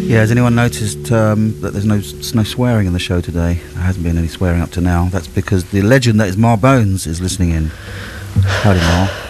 Yeah, has anyone noticed that there's no swearing in the show today? There hasn't been any swearing up to now. That's because the legend that is Mar Bones is listening in. Howdy, Mar.